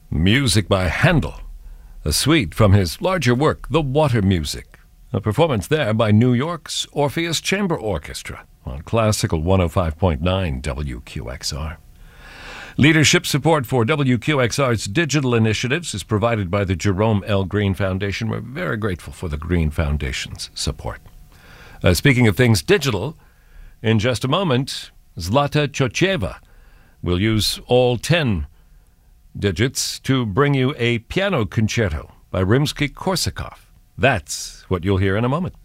Music by Handel, a suite from his larger work, The Water Music. A performance there by New York's Orpheus Chamber Orchestra on Classical 105.9 WQXR. Leadership support for WQXR's digital initiatives is provided by the Jerome L. Green Foundation. We're very grateful for the Green Foundation's support. Speaking of things digital, in just a moment, Zlata Chocheva will use all 10 digits to bring you a piano concerto by Rimsky-Korsakov. That's what you'll hear in a moment.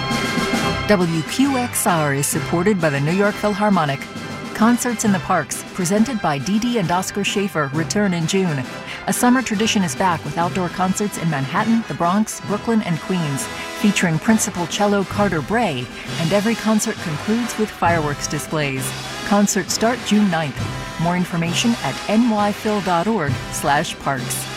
WQXR is supported by the New York Philharmonic. Concerts in the Parks, presented by Dee Dee and Oscar Schaefer, return in June. A summer tradition is back with outdoor concerts in Manhattan, the Bronx, Brooklyn, and Queens, featuring principal cello Carter Bray, and every concert concludes with fireworks displays. Concerts start June 9th. More information at nyphil.org/parks.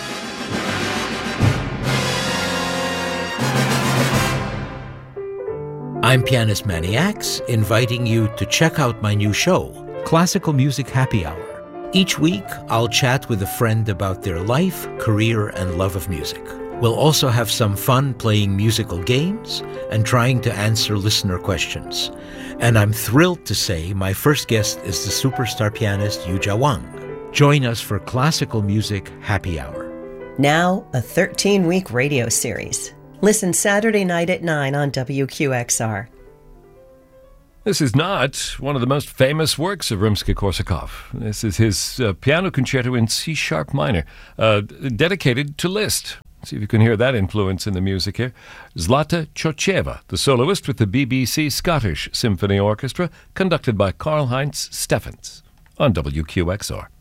I'm pianist Manny Axe, inviting you to check out my new show, Classical Music Happy Hour. Each week, I'll chat with a friend about their life, career, and love of music. We'll also have some fun playing musical games and trying to answer listener questions. And I'm thrilled to say my first guest is the superstar pianist Yuja Wang. Join us for Classical Music Happy Hour. Now, a 13-week radio series. Listen Saturday night at 9 on WQXR. This is not one of the most famous works of Rimsky-Korsakov. This is his piano concerto in C-sharp minor, dedicated to Liszt. See if you can hear that influence in the music here. Zlata Chocheva, the soloist with the BBC Scottish Symphony Orchestra, conducted by Karl-Heinz Steffens on WQXR.